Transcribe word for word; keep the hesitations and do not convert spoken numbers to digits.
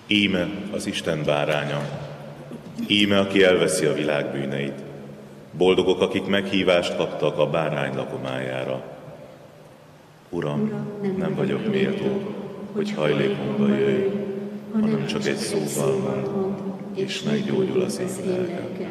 Íme az Isten báránya, íme, aki elveszi a világ bűneit. Boldogok, akik meghívást kaptak a bárány lakomájára. Uram, nem vagyok méltó, hogy hajlékomba jöjj, hanem csak egy szóval mond, és meggyógyul az én lelkem.